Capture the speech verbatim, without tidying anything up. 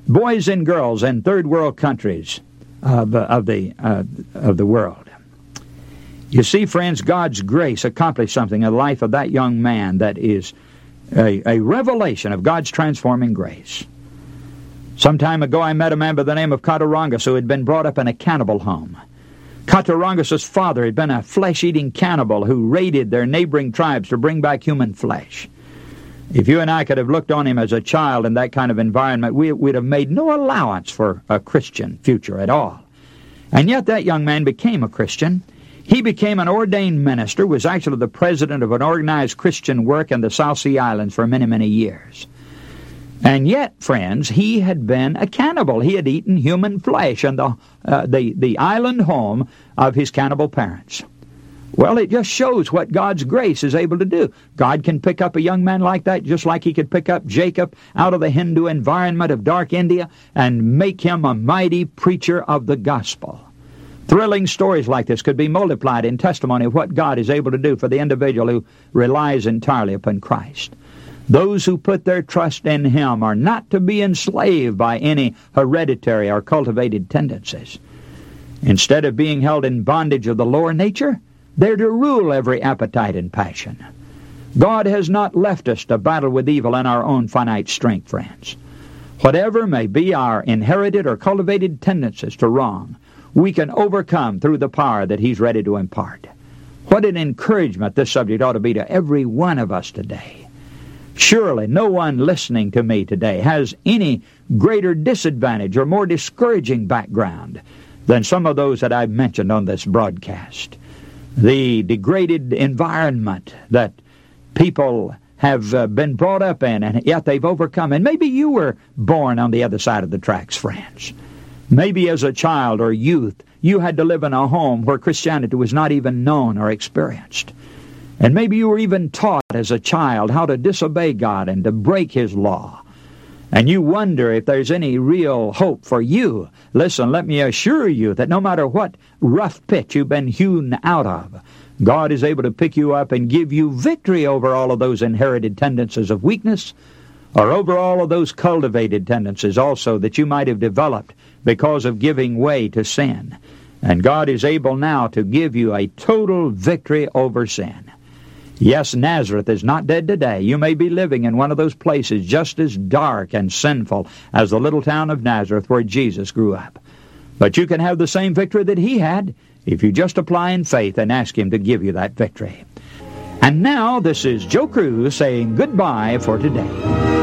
boys and girls in third world countries of, uh, of, the, uh, of the world. You see, friends, God's grace accomplished something in the life of that young man that is a, a revelation of God's transforming grace. Some time ago I met a man by the name of Catarongas who had been brought up in a cannibal home. Catarongas' father had been a flesh-eating cannibal who raided their neighboring tribes to bring back human flesh. If you and I could have looked on him as a child in that kind of environment, we would have made no allowance for a Christian future at all. And yet that young man became a Christian. He became an ordained minister, was actually the president of an organized Christian work in the South Sea Islands for many, many years. And yet, friends, he had been a cannibal. He had eaten human flesh in the, uh, the, the island home of his cannibal parents. Well, it just shows what God's grace is able to do. God can pick up a young man like that just like he could pick up Jacob out of the Hindu environment of dark India and make him a mighty preacher of the gospel. Thrilling stories like this could be multiplied in testimony of what God is able to do for the individual who relies entirely upon Christ. Those who put their trust in Him are not to be enslaved by any hereditary or cultivated tendencies. Instead of being held in bondage of the lower nature, they're to rule every appetite and passion. God has not left us to battle with evil in our own finite strength, friends. Whatever may be our inherited or cultivated tendencies to wrong, we can overcome through the power that He's ready to impart. What an encouragement this subject ought to be to every one of us today. Surely no one listening to me today has any greater disadvantage or more discouraging background than some of those that I've mentioned on this broadcast. The degraded environment that people have uh, been brought up in, and yet they've overcome. And maybe you were born on the other side of the tracks, friends. Maybe as a child or youth, you had to live in a home where Christianity was not even known or experienced. And maybe you were even taught as a child how to disobey God and to break His law. And you wonder if there's any real hope for you. Listen, let me assure you that no matter what rough pit you've been hewn out of, God is able to pick you up and give you victory over all of those inherited tendencies of weakness, or over all of those cultivated tendencies also that you might have developed because of giving way to sin. And God is able now to give you a total victory over sin. Yes, Nazareth is not dead today. You may be living in one of those places just as dark and sinful as the little town of Nazareth where Jesus grew up. But you can have the same victory that He had if you just apply in faith and ask Him to give you that victory. And now, this is Joe Cruz saying goodbye for today.